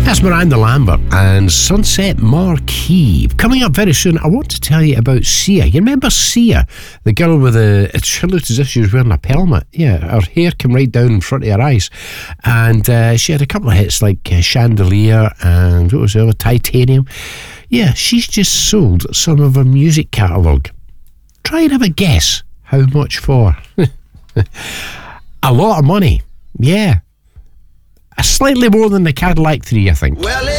That's Miranda Lambert and Sunset Marquee. Coming up very soon, I want to tell you about Sia. You remember Sia? The girl with the... She looked as if she was wearing a pelmet. Yeah, her hair came right down in front of her eyes. And she had a couple of hits like Chandelier and what was the other? Titanium. Yeah, she's just sold some of her music catalogue. Try and have a guess. How much for? A lot of money. Yeah. Slightly more than the Cadillac 3, I think. Well,